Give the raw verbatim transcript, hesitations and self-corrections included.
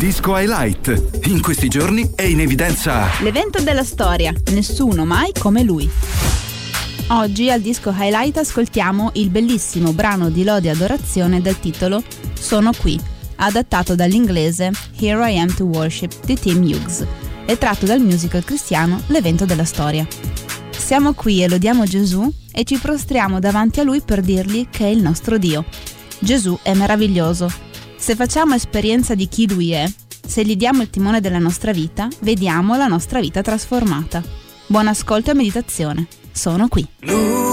Disco Highlight. In questi giorni è in evidenza l'evento della storia, nessuno mai come lui. Oggi al Disco Highlight ascoltiamo il bellissimo brano di lode e adorazione dal titolo Sono qui, adattato dall'inglese Here I Am to Worship di Tim Hughes e tratto dal musical cristiano L'evento della storia. Siamo qui e lodiamo Gesù e ci prostriamo davanti a Lui per dirgli che è il nostro Dio. Gesù è meraviglioso. Se facciamo esperienza di chi Lui è, se gli diamo il timone della nostra vita, vediamo la nostra vita trasformata. Buon ascolto e meditazione. Sono qui.